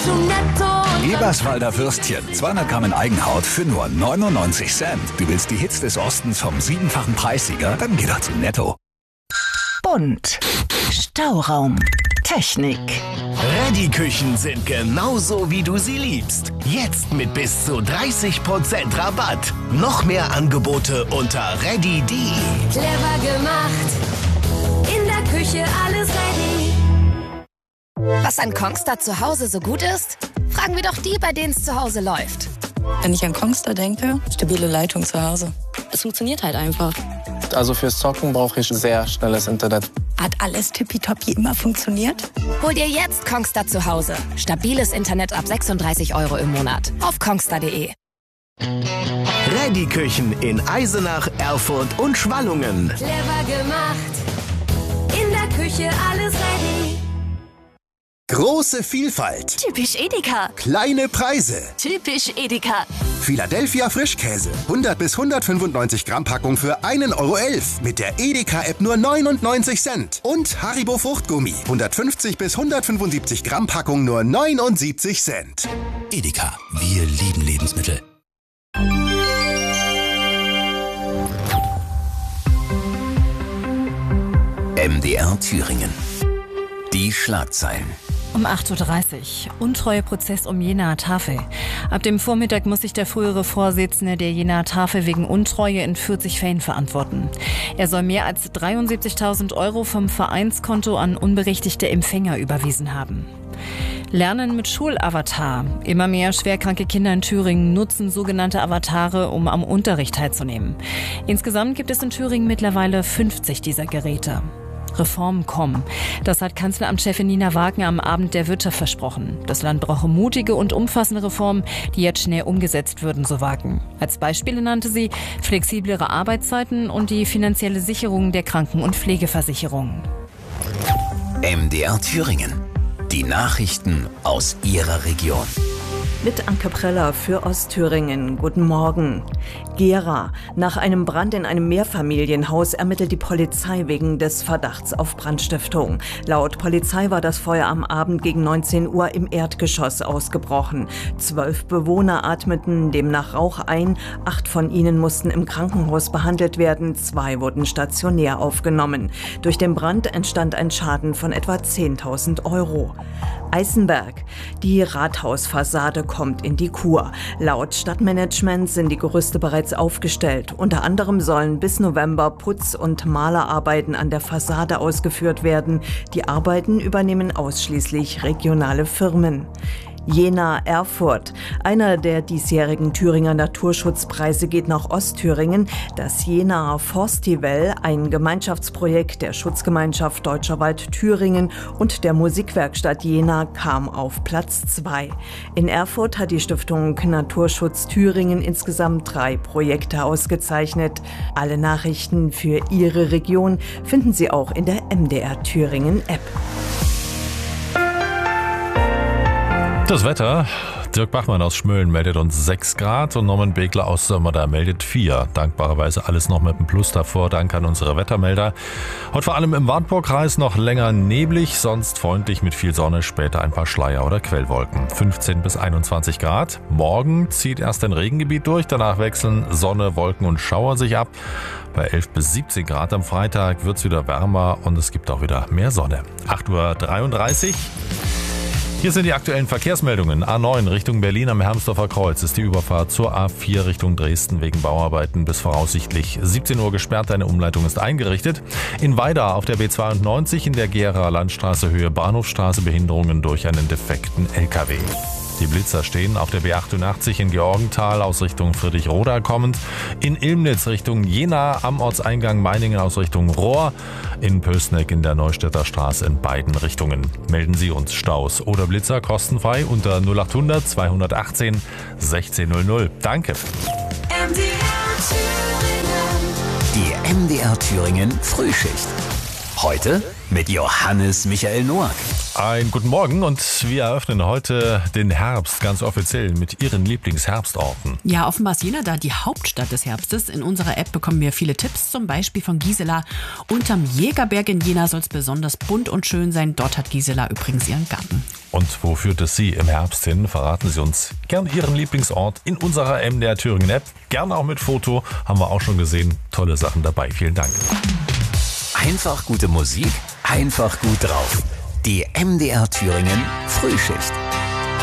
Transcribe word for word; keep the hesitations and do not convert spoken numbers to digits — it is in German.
schon netto. Eberswalder Würstchen, zweihundert Gramm in Eigenhaut für nur neunundneunzig Cent. Du willst die Hits des Ostens vom siebenfachen Preissieger? Dann geh doch zu Netto. Bunt. Stauraum. Technik. Reddy-Küchen sind genauso, wie du sie liebst. Jetzt mit bis zu dreißig Prozent Rabatt. Noch mehr Angebote unter reddy punkt de. Clever gemacht. In der Küche alles ready. Was an Kongstar zu Hause so gut ist? Fragen wir doch die, bei denen es zu Hause läuft. Wenn ich an Kongstar denke, stabile Leitung zu Hause. Es funktioniert halt einfach. Also fürs Zocken brauche ich sehr schnelles Internet. Hat alles tippitoppi immer funktioniert? Hol dir jetzt Kongstar zu Hause. Stabiles Internet ab sechsunddreißig Euro im Monat. Auf kongstar punkt de. Reddy-Küchen in Eisenach, Erfurt und Schwallungen. Clever gemacht. In der Küche alles ready. Große Vielfalt. Typisch Edeka. Kleine Preise. Typisch Edeka. Philadelphia Frischkäse. hundert bis hundertfünfundneunzig Gramm Packung für einen Euro elf. Mit der Edeka-App nur neunundneunzig Cent. Und Haribo Fruchtgummi. hundertfünfzig bis hundertfünfundsiebzig Gramm Packung nur neunundsiebzig Cent. Edeka, wir lieben Lebensmittel. M D R Thüringen. Die Schlagzeilen. Um acht Uhr dreißig. Untreueprozess um Jenaer Tafel. Ab dem Vormittag muss sich der frühere Vorsitzende der Jenaer Tafel wegen Untreue in vierzig Fällen verantworten. Er soll mehr als dreiundsiebzigtausend Euro vom Vereinskonto an unberechtigte Empfänger überwiesen haben. Lernen mit Schulavatar. Immer mehr schwerkranke Kinder in Thüringen nutzen sogenannte Avatare, um am Unterricht teilzunehmen. Insgesamt gibt es in Thüringen mittlerweile fünfzig dieser Geräte. Reformen kommen. Das hat Kanzleramtschefin Nina Wagner am Abend der Wirtschaft versprochen. Das Land brauche mutige und umfassende Reformen, die jetzt schnell umgesetzt würden, so Wagner. Als Beispiele nannte sie flexiblere Arbeitszeiten und die finanzielle Sicherung der Kranken- und Pflegeversicherungen. M D R Thüringen. Die Nachrichten aus Ihrer Region. Mit Anke Preller für Ostthüringen. Guten Morgen. Gera. Nach einem Brand in einem Mehrfamilienhaus ermittelt die Polizei wegen des Verdachts auf Brandstiftung. Laut Polizei war das Feuer am Abend gegen neunzehn Uhr im Erdgeschoss ausgebrochen. Zwölf Bewohner atmeten demnach Rauch ein. Acht von ihnen mussten im Krankenhaus behandelt werden. Zwei wurden stationär aufgenommen. Durch den Brand entstand ein Schaden von etwa zehntausend Euro. Eisenberg. Die Rathausfassade kommt in die Kur. Laut Stadtmanagement sind die Gerüste bereits aufgestellt. Unter anderem sollen bis November Putz- und Malerarbeiten an der Fassade ausgeführt werden. Die Arbeiten übernehmen ausschließlich regionale Firmen. Jena, Erfurt. Einer der diesjährigen Thüringer Naturschutzpreise geht nach Ostthüringen. Das Jena Forstival, ein Gemeinschaftsprojekt der Schutzgemeinschaft Deutscher Wald Thüringen und der Musikwerkstatt Jena, kam auf Platz zwei. In Erfurt hat die Stiftung Naturschutz Thüringen insgesamt drei Projekte ausgezeichnet. Alle Nachrichten für Ihre Region finden Sie auch in der M D R Thüringen App. Das Wetter. Dirk Bachmann aus Schmölln meldet uns sechs Grad und Norman Begler aus Sömmerda meldet vier. Dankbarerweise alles noch mit einem Plus davor. Dank an unsere Wettermelder. Heute vor allem im Wartburgkreis noch länger neblig, sonst freundlich mit viel Sonne, später ein paar Schleier- oder Quellwolken. fünfzehn bis einundzwanzig Grad. Morgen zieht erst ein Regengebiet durch, danach wechseln Sonne, Wolken und Schauer sich ab. Bei elf bis siebzehn Grad am Freitag wird es wieder wärmer und es gibt auch wieder mehr Sonne. acht Uhr dreiunddreißig. Hier sind die aktuellen Verkehrsmeldungen. A neun Richtung Berlin am Hermsdorfer Kreuz ist die Überfahrt zur A vier Richtung Dresden wegen Bauarbeiten bis voraussichtlich siebzehn Uhr gesperrt. Eine Umleitung ist eingerichtet. In Weida auf der B zweiundneunzig in der Geraer Landstraße Höhe Bahnhofstraße Behinderungen durch einen defekten L K W. Die Blitzer stehen auf der B achtundachtzig in Georgenthal aus Richtung Friedrichroda kommend, in Ilmnitz Richtung Jena am Ortseingang Meiningen aus Richtung Rohr, in Pößneck in der Neustädter Straße in beiden Richtungen. Melden Sie uns Staus oder Blitzer kostenfrei unter null achthundert zweihundertachtzehn sechzehnhundert. Danke. M D R Thüringen. Die M D R Thüringen Frühschicht. Heute mit Johannes Michael Noack. Einen guten Morgen und wir eröffnen heute den Herbst ganz offiziell mit Ihren Lieblingsherbstorten. Ja, offenbar ist Jena da die Hauptstadt des Herbstes. In unserer App bekommen wir viele Tipps, zum Beispiel von Gisela. Unterm Jägerberg in Jena soll es besonders bunt und schön sein. Dort hat Gisela übrigens ihren Garten. Und wo führt es Sie im Herbst hin? Verraten Sie uns gern Ihren Lieblingsort in unserer M D R Thüringen App. Gerne auch mit Foto, haben wir auch schon gesehen. Tolle Sachen dabei, vielen Dank. Einfach gute Musik, einfach gut drauf. Die M D R Thüringen Frühschicht.